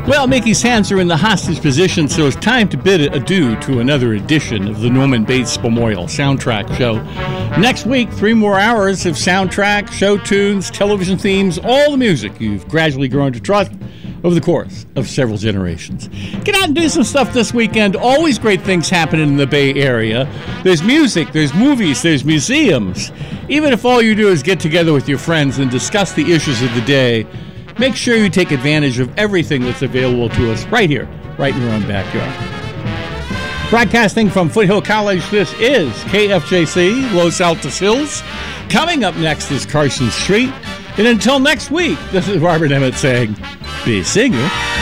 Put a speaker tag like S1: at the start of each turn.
S1: Well, Mickey's hands are in the hostage position, so it's time to bid adieu to another edition of the Norman Bates Memorial Soundtrack Show. Next week, 3 more hours of soundtrack, show tunes, television themes, all the music you've gradually grown to trust over the course of several generations. Get out and do some stuff this weekend. Always great things happening in the Bay Area. There's music, there's movies, there's museums. Even if all you do is get together with your friends and discuss the issues of the day, make sure you take advantage of everything that's available to us right here, right in your own backyard. Broadcasting from Foothill College, this is KFJC, Los Altos Hills. Coming up next is Carson Street. And until next week, this is Robert Emmett saying, be a singer.